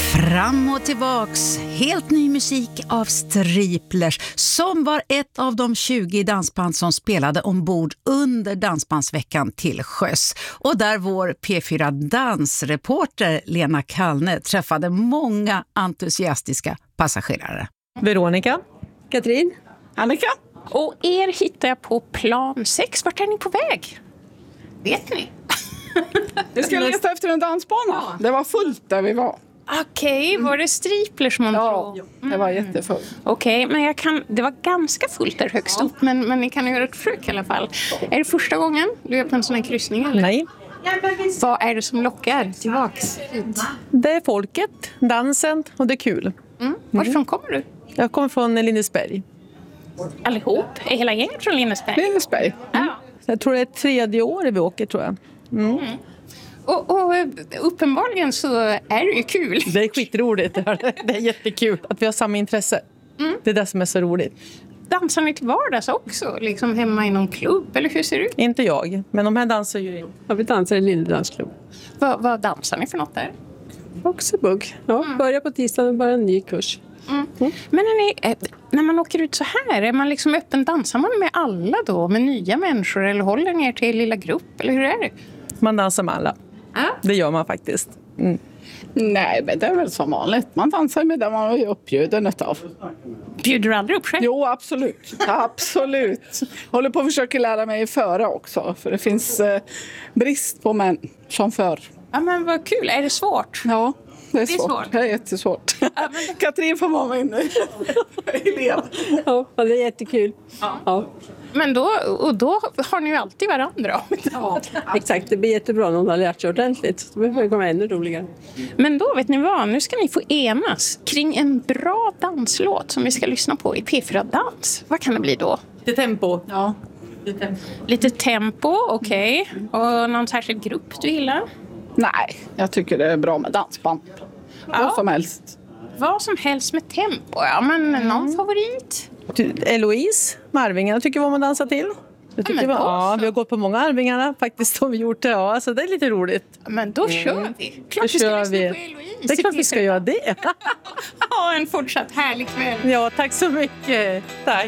Fram och tillbaks, helt ny musik av Striplers som var ett av de 20 dansband som spelade ombord under Dansbandsveckan till sjöss. Och där vår P4 dansreporter Lena Kallne träffade många entusiastiska passagerare. Veronica, Katrin, Annika. och er hittar jag på plan 6. Vart är ni på väg? Vet ni? Vi ska leta efter en dansbana. Ja. Det var fullt där vi var. Okej, var det Striplers man tror? Det var jättefullt. Okej, men det var ganska fullt där högst upp, men ni kan göra ett försök i alla fall. Är det första gången du är på en sån här kryssning? Eller? Nej. Vad är det som lockar tillbaks hit? Det är folket, dansen och det är kul. Varifrån kommer du? Jag kommer från Lindesberg. Allihop? Är hela gänget från Lindesberg? Lindesberg. Ja. Jag tror det är 3:e året vi åker, tror jag. Och uppenbarligen så är det ju kul. Det är skitroligt. Det är jättekul att vi har samma intresse. Det är det som är så roligt. Dansar ni till vardags också? Liksom hemma i någon klubb? Eller hur ser det ut? Inte jag, men de här dansar ju. Ja, vi dansar i Lille dansklubb. Vad dansar ni för något där? Boxebugg. Ja, börjar på tisdagen och börjar en ny kurs. Men när man åker ut så här, är man liksom öppen? Dansar man med alla då? Med nya människor? Eller håller ni er till lilla grupp? Eller hur är det? Man dansar med alla. Det gör man faktiskt. Nej, men det är väl som vanligt. Man dansar med det man är uppbjuden utav. Bjuder du aldrig upp själv? Jo, absolut. Absolut. Håller på att försöka lära mig före också. För det finns brist på män som för. Ja, men vad kul. Är det svårt? Ja, det är svårt. svårt. Det är jättesvårt. Katrin får vara med nu. Elev. Ja, det är jättekul. Ja. Men då har ni ju alltid varandra. Ja, exakt. Det blir jättebra när hon har lärt sig ordentligt. Då behöver det komma ännu roligare. Men då vet ni vad, nu ska ni få enas kring en bra danslåt som vi ska lyssna på i P4 Dans. Vad kan det bli då? Det tempo. Ja. Lite tempo, okej. Och någon särskild grupp du gillar? Nej, jag tycker det är bra med dansband. Vad som helst. Vad som helst med tempo, ja. Men någon favorit? Eloise med Arvingarna tycker vad man dansar till. Jag tycker men vi har gått på många Arvingarna faktiskt, har vi gjort det. Ja, så det är lite roligt. Men då kör vi. Klart Då vi ska kör lyssna vi. på Eloise. Det är klart vi ska göra det. Ha en fortsatt härlig kväll. Ja, tack så mycket. Tack.